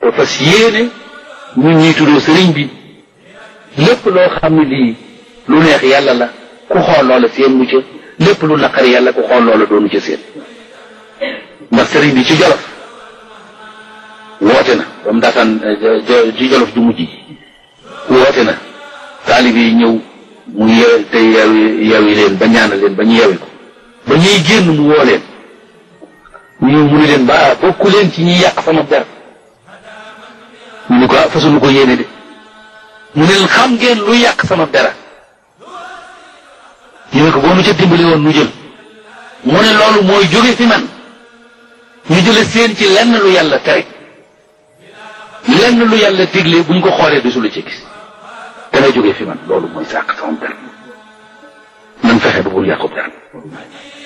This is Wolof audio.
ba fas yéene ñu ñuy tuddoo sëriñ bi lépp loo xam ne lii lu neex yàlla la ku xool loola seen mu ca lépp lu naqari yàlla ku xool loola doonu ca seen ndax sëriñ bi ci Jolof woote na ba mu daataan ci Jolof ju mujj woote na taalib yi ñëw mu yew te yewi leen ba ñaanal leen ba ñu yewi ko ba ñuy génn mu woo leen mu ni leen ba bokku leen ci ñuy yàq sama der ñu ni ko fasunu ko yéene de mu ne leen xam ngeen lu yàq sama dara ñu ne ko boo nu ca dimbali woon nu jël mu ne loolu mooy jóge fi man ñu jële seen ci lenn lu yàlla tere lenn lu yàlla digle buñ ko xoolee du su la ci gis dana jóge fi man loolu mooy sàq sama dara nan fexe ba bul yàqub dara